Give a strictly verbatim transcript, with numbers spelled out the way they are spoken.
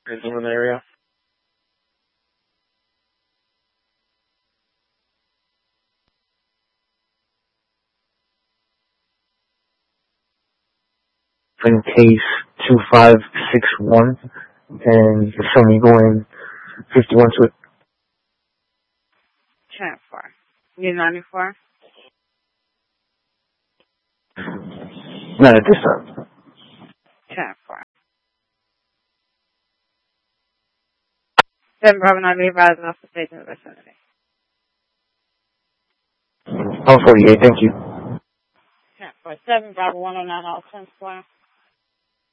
Anything in the area? In case two five six one, and the Sony going fifty-one to it. ten four. You ninety-four? Not at this time. ten four. seven Bravo nine advised off the station of the vicinity. Oh, forty-eight, thank you. ten four. seven Bravo one oh nine all ten four.